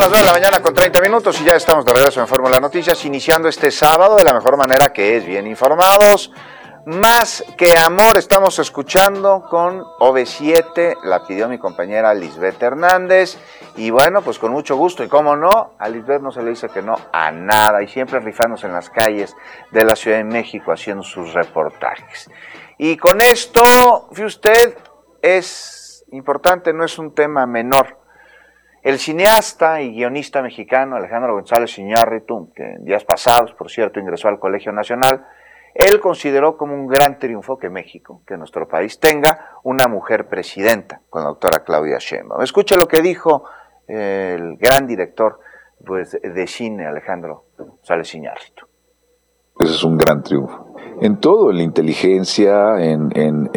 las 9 de la mañana con 30 minutos y ya estamos de regreso en Fórmula Noticias, iniciando este sábado de la mejor manera, que es bien informados. Más que amor estamos escuchando con OV7, la pidió mi compañera Lisbeth Hernández, y bueno, pues con mucho gusto, y cómo no, a Lisbeth no se le dice que no a nada, y siempre rifándose en las calles de la Ciudad de México haciendo sus reportajes. Y con esto, fíjate usted, es importante, no es un tema menor. El cineasta y guionista mexicano Alejandro González Iñárritu, que en días pasados, por cierto, ingresó al Colegio Nacional, él consideró como un gran triunfo que México, que nuestro país tenga una mujer presidenta, con la doctora Claudia Sheinbaum. Escuche lo que dijo el gran director de cine Alejandro González Iñárritu. Ese es un gran triunfo. En todo, en la inteligencia, en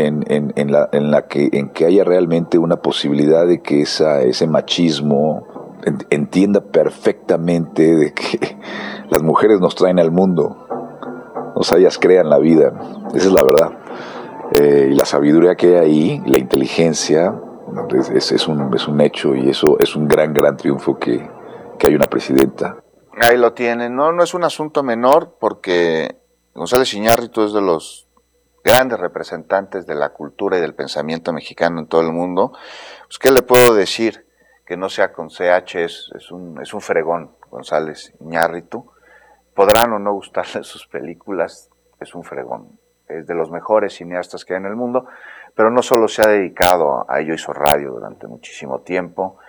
que haya realmente una posibilidad de que ese machismo entienda perfectamente de que las mujeres nos traen al mundo. O sea, ellas crean la vida, esa es la verdad. Y la sabiduría que hay ahí, la inteligencia, es un hecho, y eso es un gran triunfo que hay una presidenta. Ahí lo tienen, no es un asunto menor, porque González Iñárritu es de los grandes representantes de la cultura y del pensamiento mexicano en todo el mundo. Pues, ¿qué le puedo decir? Que no sea con CH, es un fregón González Iñárritu. Podrán o no gustarle sus películas, es un fregón, es de los mejores cineastas que hay en el mundo, pero no solo se ha dedicado a ello, hizo radio durante muchísimo tiempo,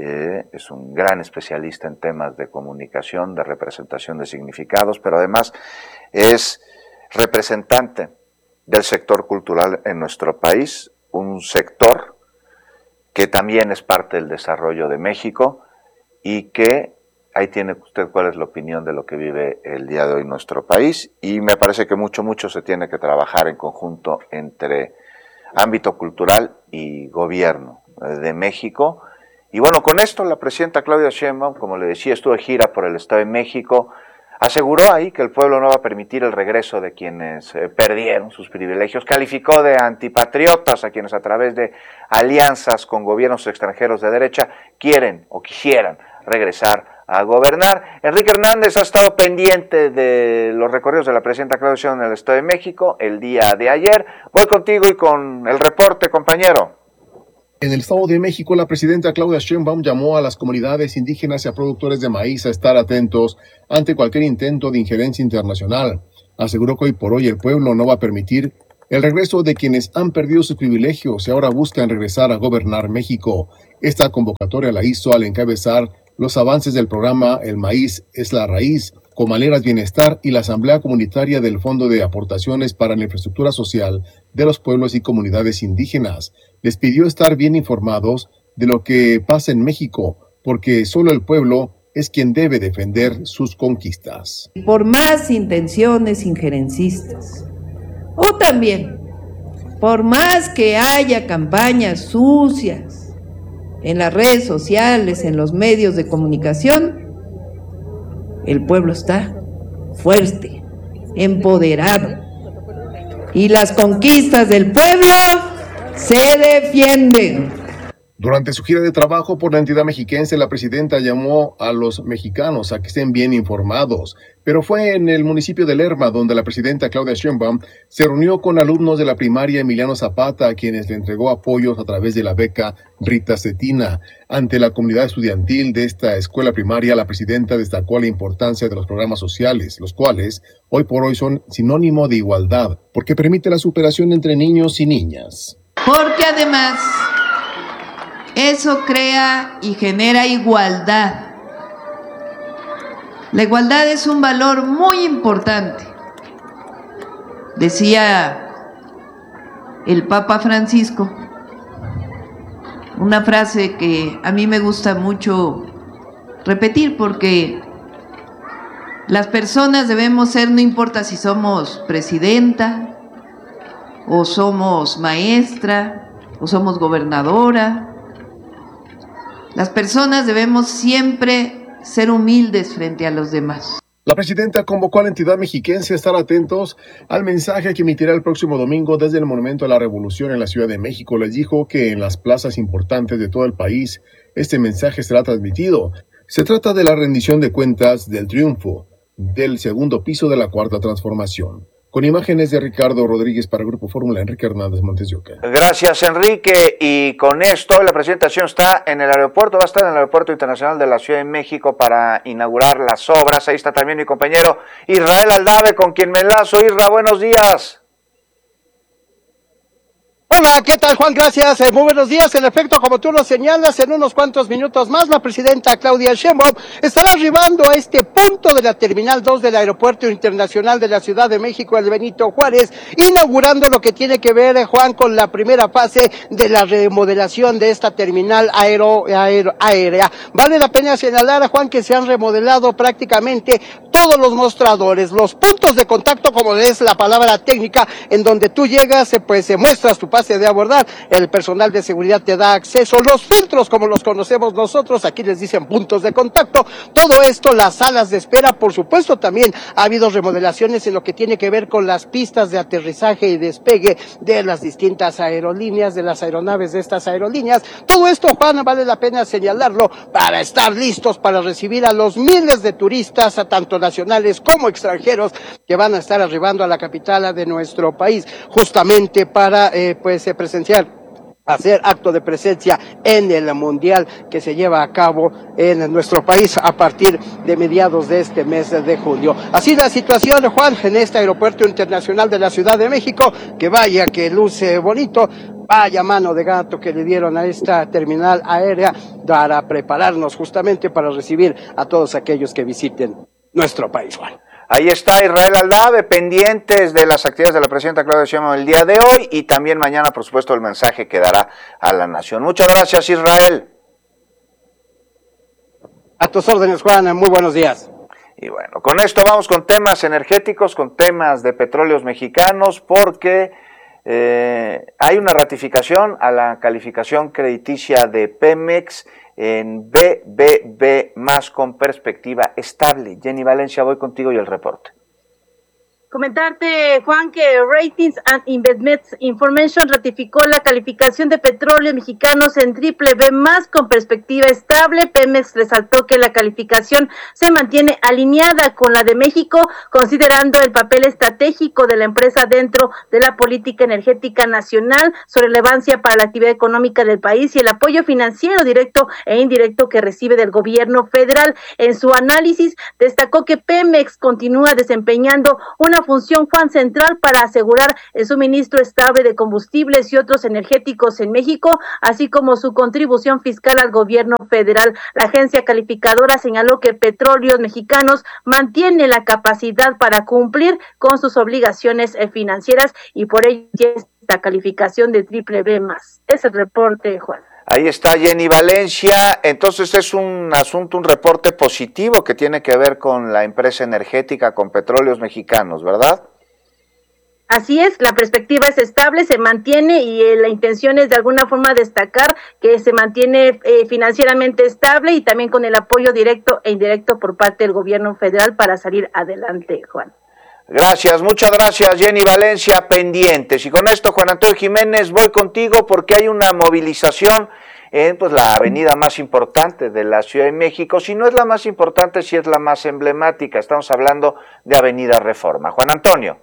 es un gran especialista en temas de comunicación, de representación de significados, pero además es representante del sector cultural en nuestro país, un sector que también es parte del desarrollo de México y que ahí tiene usted cuál es la opinión de lo que vive el día de hoy nuestro país, y me parece que mucho se tiene que trabajar en conjunto entre ámbito cultural y gobierno de México. Y bueno, con esto la presidenta Claudia Sheinbaum, como le decía, estuvo de gira por el Estado de México, aseguró ahí que el pueblo no va a permitir el regreso de quienes perdieron sus privilegios, calificó de antipatriotas a quienes a través de alianzas con gobiernos extranjeros de derecha quieren o quisieran regresar a gobernar. Enrique Hernández ha estado pendiente de los recorridos de la presidenta Claudia Sheinbaum en el Estado de México el día de ayer. Voy contigo y con el reporte, compañero. En el Estado de México, la presidenta Claudia Sheinbaum llamó a las comunidades indígenas y a productores de maíz a estar atentos ante cualquier intento de injerencia internacional. Aseguró que hoy por hoy el pueblo no va a permitir el regreso de quienes han perdido sus privilegios y ahora buscan regresar a gobernar México. Esta convocatoria la hizo al encabezar los avances del programa El Maíz es la Raíz, Comaleras Bienestar y la Asamblea Comunitaria del Fondo de Aportaciones para la Infraestructura Social de los Pueblos y Comunidades Indígenas. Les pidió estar bien informados de lo que pasa en México, porque solo el pueblo es quien debe defender sus conquistas. Por más intenciones injerencistas, o también por más que haya campañas sucias en las redes sociales, en los medios de comunicación, el pueblo está fuerte, empoderado, y las conquistas del pueblo se defienden. Durante su gira de trabajo por la entidad mexiquense, la presidenta llamó a los mexicanos a que estén bien informados, pero fue en el municipio de Lerma donde la presidenta Claudia Sheinbaum se reunió con alumnos de la primaria Emiliano Zapata, a quienes le entregó apoyos a través de la beca Rita Cetina. Ante la comunidad estudiantil de esta escuela primaria, la presidenta destacó la importancia de los programas sociales, los cuales hoy por hoy son sinónimo de igualdad, porque permite la superación entre niños y niñas. Porque además eso crea y genera igualdad. La igualdad es un valor muy importante. Decía el Papa Francisco una frase que a mí me gusta mucho repetir, porque las personas debemos ser, no importa si somos presidenta, o somos maestra, o somos gobernadora, las personas debemos siempre ser humildes frente a los demás. La presidenta convocó a la entidad mexiquense a estar atentos al mensaje que emitirá el próximo domingo desde el Monumento a la Revolución en la Ciudad de México. Les dijo que en las plazas importantes de todo el país este mensaje será transmitido. Se trata de la rendición de cuentas del triunfo del segundo piso de la Cuarta Transformación. Con imágenes de Ricardo Rodríguez para Grupo Fórmula, Enrique Hernández Montes de Oca. Gracias, Enrique. Y con esto, la presentación está en el aeropuerto, va a estar en el Aeropuerto Internacional de la Ciudad de México para inaugurar las obras. Ahí está también mi compañero Israel Aldave, con quien me enlazo. Isra, buenos días. Hola, ¿qué tal, Juan? Gracias. Muy buenos días. En efecto, como tú lo señalas, en unos cuantos minutos más, la presidenta Claudia Sheinbaum estará arribando a este punto de la Terminal 2 del Aeropuerto Internacional de la Ciudad de México, el Benito Juárez, inaugurando lo que tiene que ver, Juan, con la primera fase de la remodelación de esta terminal aérea. Vale la pena señalar, Juan, que se han remodelado prácticamente todos los mostradores, los puntos de contacto, como es la palabra técnica, en donde tú llegas, pues muestras tu pase de abordar, el personal de seguridad te da acceso, los filtros como los conocemos nosotros, aquí les dicen puntos de contacto, todo esto, las salas de espera, por supuesto también ha habido remodelaciones en lo que tiene que ver con las pistas de aterrizaje y despegue de las distintas aerolíneas, de las aeronaves de estas aerolíneas, todo esto, Juan, vale la pena señalarlo, para estar listos para recibir a los miles de turistas, tanto nacionales como extranjeros, que van a estar arribando a la capital de nuestro país, justamente para presenciar, hacer acto de presencia en el Mundial que se lleva a cabo en nuestro país a partir de mediados de este mes de junio. Así la situación, Juan, en este Aeropuerto Internacional de la Ciudad de México, que vaya que luce bonito, vaya mano de gato que le dieron a esta terminal aérea para prepararnos justamente para recibir a todos aquellos que visiten nuestro país, Juan. Ahí está Israel Aldave, pendientes de las actividades de la presidenta Claudia Sheinbaum el día de hoy y también mañana, por supuesto, el mensaje que dará a la nación. Muchas gracias, Israel. A tus órdenes, Juan, muy buenos días. Y bueno, con esto vamos con temas energéticos, con temas de petróleos mexicanos, porque hay una ratificación a la calificación crediticia de Pemex en BBB más con perspectiva estable. Jenny Valencia, voy contigo y el reporte. Comentarte, Juan, que Ratings and Investments Information ratificó la calificación de petróleos mexicanos en BBB más con perspectiva estable. Pemex resaltó que la calificación se mantiene alineada con la de México, considerando el papel estratégico de la empresa dentro de la política energética nacional, su relevancia para la actividad económica del país y el apoyo financiero directo e indirecto que recibe del gobierno federal. En su análisis, destacó que Pemex continúa desempeñando una función, Juan, central para asegurar el suministro estable de combustibles y otros energéticos en México, así como su contribución fiscal al gobierno federal. La agencia calificadora señaló que Petróleos Mexicanos mantiene la capacidad para cumplir con sus obligaciones financieras y por ello tiene esta calificación de BBB+. Es el reporte, Juan. Ahí está Jenny Valencia. Entonces es un asunto, un reporte positivo que tiene que ver con la empresa energética, con Petróleos Mexicanos, ¿verdad? Así es, la perspectiva es estable, se mantiene y la intención es de alguna forma destacar que se mantiene financieramente estable y también con el apoyo directo e indirecto por parte del gobierno federal para salir adelante, Juan. Gracias, muchas gracias Jenny Valencia, pendientes. Y con esto, Juan Antonio Jiménez, voy contigo porque hay una movilización en la avenida más importante de la Ciudad de México. Si no es la más importante, sí es la más emblemática. Estamos hablando de Avenida Reforma. Juan Antonio.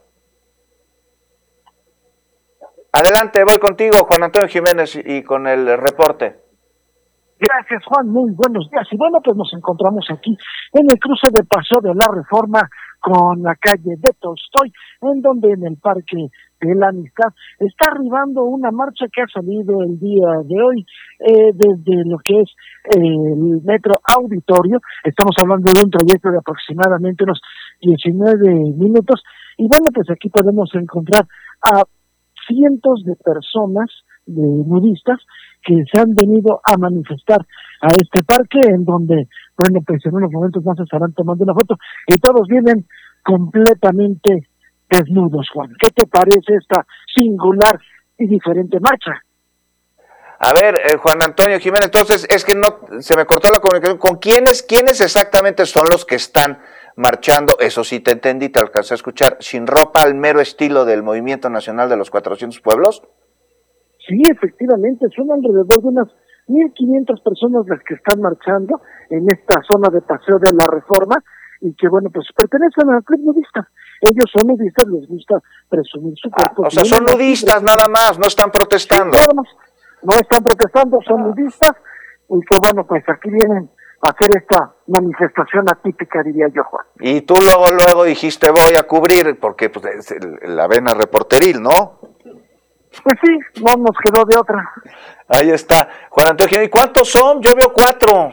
Adelante, voy contigo, Juan Antonio Jiménez, y con el reporte. Gracias, Juan, muy buenos días. Y bueno, pues nos encontramos aquí en el cruce de Paseo de la Reforma con la calle de Tolstoy, en donde en el Parque de la Amistad está arribando una marcha que ha salido el día de hoy desde lo que es el Metro Auditorio. Estamos hablando de un trayecto de aproximadamente unos 19 minutos. Y bueno, pues aquí podemos encontrar a cientos de personas, de nudistas, que se han venido a manifestar a este parque, en donde, bueno, pues en unos momentos más se estarán tomando una foto, y todos vienen completamente desnudos, Juan. ¿Qué te parece esta singular y diferente marcha? A ver, Juan Antonio Jiménez, entonces, es que no, se me cortó la comunicación. ¿Con quiénes exactamente son los que están marchando? Eso sí te entendí, te alcancé a escuchar, sin ropa, al mero estilo del Movimiento Nacional de los 400 Pueblos. Sí, efectivamente, son alrededor de unas 1,500 personas las que están marchando, en esta zona de Paseo de la Reforma, y que bueno, pues pertenecen al club nudista. Ellos son nudistas, les gusta presumir su cuerpo. O sea, son nudistas nada más, no están protestando. Sí, no están protestando, son nudistas, y que bueno, pues aquí vienen a hacer esta manifestación atípica, diría yo, Juan. Y tú luego dijiste, voy a cubrir, porque pues, es la vena reporteril, ¿no? Pues sí, no nos quedó de otra. Ahí está. Juan Antonio, ¿y cuántos son? Yo veo 4.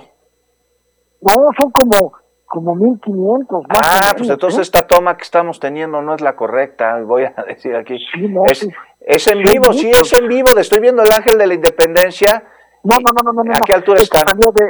No, son como 1,500. Pues entonces esta toma que estamos teniendo no es la correcta, voy a decir aquí. Sí, no, es en vivo, sí, es en vivo. Estoy viendo el Ángel de la Independencia. No. ¿A qué altura están?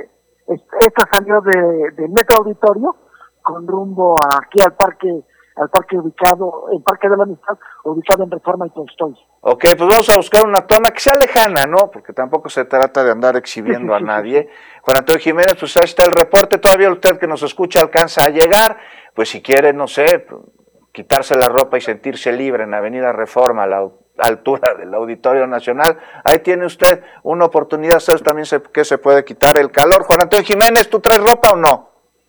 Esta salió de Metro Auditorio con rumbo aquí al parque ubicado, el Parque de la Amistad, ubicado en Reforma y Tolstoy. Ok, pues vamos a buscar una toma que sea lejana, ¿no? Porque tampoco se trata de andar exhibiendo a nadie. Juan Antonio Jiménez, pues ahí está el reporte. Todavía usted que nos escucha alcanza a llegar. Pues si quiere, no sé, quitarse la ropa y sentirse libre en Avenida Reforma, a la altura del Auditorio Nacional, ahí tiene usted una oportunidad. ¿Sabes también que se puede quitar el calor? Juan Antonio Jiménez, ¿tú traes ropa o no?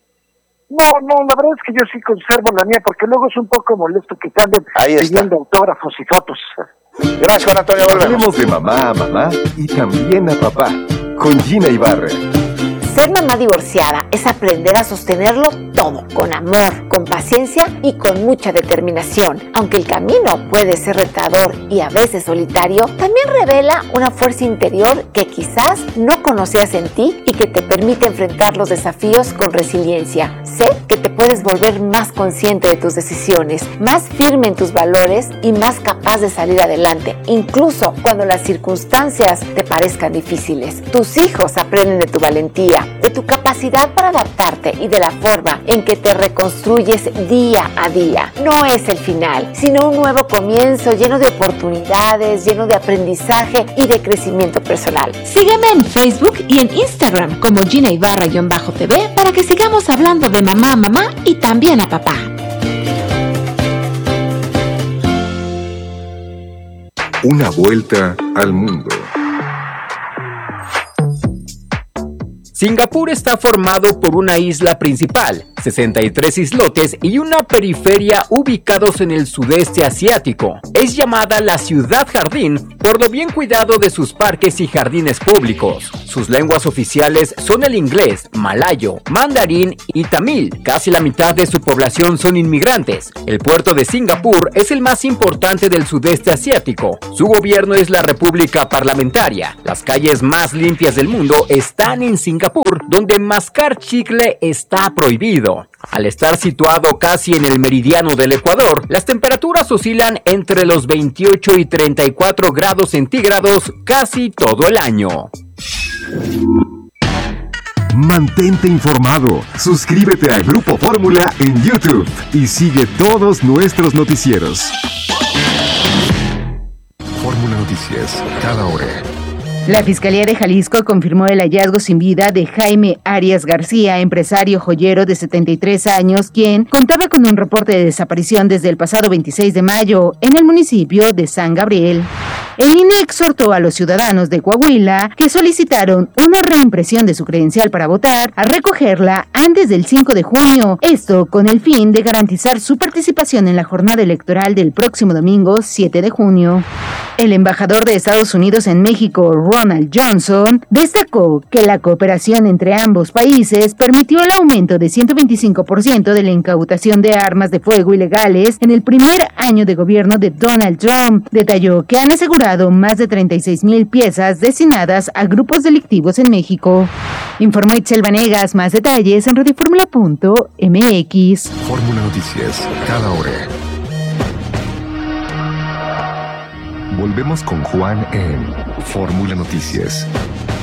No, la verdad es que yo sí conservo la mía, porque luego es un poco molesto que te anden pidiendo autógrafos y fotos. Gracias, Juan Antonio, volvemos. Hablemos de mamá a mamá y también a papá, con Gina Ibarra. Ser mamá divorciada es aprender a sostenerlo todo, con amor, con paciencia y con mucha determinación. Aunque el camino puede ser retador y a veces solitario, también revela una fuerza interior que quizás no conocías en ti y que te permite enfrentar los desafíos con resiliencia. Sé que te puedes volver más consciente de tus decisiones, más firme en tus valores y más capaz de salir adelante, incluso cuando las circunstancias te parezcan difíciles. Tus hijos aprenden de tu valentía, de tu capacidad para adaptarte y de la forma en que te reconstruyes día a día. No es el final, sino un nuevo comienzo lleno de oportunidades, lleno de aprendizaje y de crecimiento personal. Sígueme en Facebook y en Instagram como Gina Ibarra-TV para que sigamos hablando de mamá a mamá y también a papá. Una vuelta al mundo. Singapur está formado por una isla principal, 63 islotes y una periferia ubicados en el sudeste asiático. Es llamada la ciudad jardín por lo bien cuidado de sus parques y jardines públicos. Sus lenguas oficiales son el inglés, malayo, mandarín y tamil. Casi la mitad de su población son inmigrantes. El puerto de Singapur es el más importante del sudeste asiático. Su gobierno es la República Parlamentaria. Las calles más limpias del mundo están en Singapur, donde mascar chicle está prohibido. Al estar situado casi en el meridiano del Ecuador, las temperaturas oscilan entre los 28 y 34 grados centígrados casi todo el año. Mantente informado. Suscríbete a Grupo Fórmula en YouTube y sigue todos nuestros noticieros. Fórmula Noticias, cada hora. La Fiscalía de Jalisco confirmó el hallazgo sin vida de Jaime Arias García, empresario joyero de 73 años, quien contaba con un reporte de desaparición desde el pasado 26 de mayo en el municipio de San Gabriel. El INE exhortó a los ciudadanos de Coahuila que solicitaron una reimpresión de su credencial para votar a recogerla antes del 5 de junio, esto con el fin de garantizar su participación en la jornada electoral del próximo domingo 7 de junio. El embajador de Estados Unidos en México, Ronald Johnson, destacó que la cooperación entre ambos países permitió el aumento de 125% de la incautación de armas de fuego ilegales en el primer año de gobierno de Donald Trump. Detalló que han asegurado más de 36,000 piezas destinadas a grupos delictivos en México. Informó Itzel Vanegas, más detalles en radioformula.mx. Fórmula Noticias, cada hora. Volvemos con Juan en Fórmula Noticias.